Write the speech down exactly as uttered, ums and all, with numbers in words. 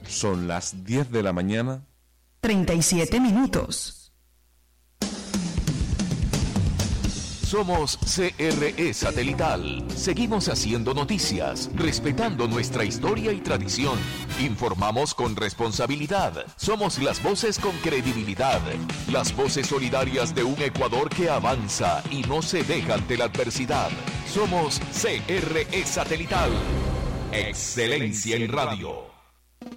Son las diez de la mañana. treinta y siete minutos. Somos C R E Satelital. Seguimos haciendo noticias, respetando nuestra historia y tradición. Informamos con responsabilidad. Somos las voces con credibilidad. Las voces solidarias de un Ecuador que avanza y no se deja ante la adversidad. Somos C R E Satelital. Excelencia en radio.